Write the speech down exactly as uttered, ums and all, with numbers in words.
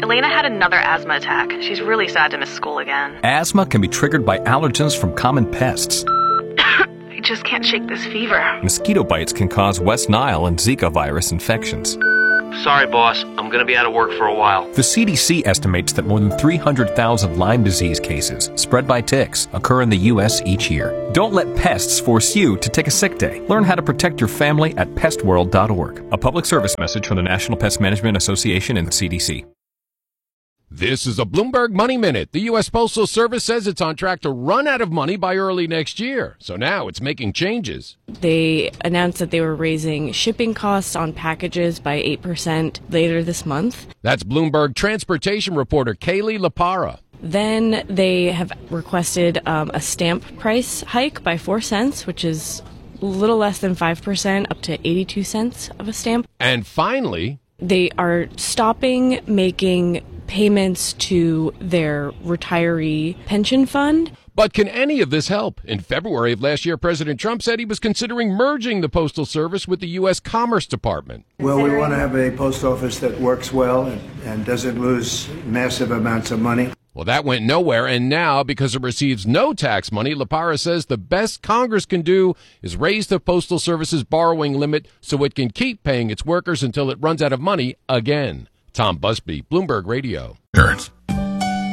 Elena had another asthma attack. She's really sad to miss school again. Asthma can be triggered by allergens from common pests. I just can't shake this fever. Mosquito bites can cause West Nile and Zika virus infections. Sorry, boss. I'm going to be out of work for a while. The C D C estimates that more than three hundred thousand Lyme disease cases spread by ticks occur in the U S each year. Don't let pests force you to take a sick day. Learn how to protect your family at pest world dot org. A public service message from the National Pest Management Association and the C D C. This is a Bloomberg Money Minute. The U S Postal Service says it's on track to run out of money by early next year. So now it's making changes. They announced that they were raising shipping costs on packages by eight percent later this month. That's Bloomberg transportation reporter Kaylee LaPara. Then they have requested um, a stamp price hike by four cents, which is a little less than five percent, up to eighty-two cents of a stamp. And finally, they are stopping making payments to their retiree pension fund. But can any of this help? In February of last year, President Trump said he was considering merging the Postal Service with the U S Commerce Department. Well, we want to have a post office that works well and, and doesn't lose massive amounts of money. Well, that went nowhere, and now, because it receives no tax money, LaPara says the best Congress can do is raise the Postal Service's borrowing limit so it can keep paying its workers until it runs out of money again. Tom Busby, Bloomberg Radio. Insurance.